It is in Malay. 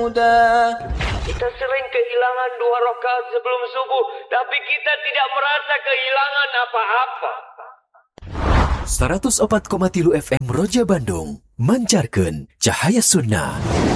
هدى. Kita sering kehilangan 2 rakaat sebelum subuh, tapi kita tidak merasa kehilangan apa-apa. 104,3 FM Roja Bandung, mancarkan cahaya sunnah.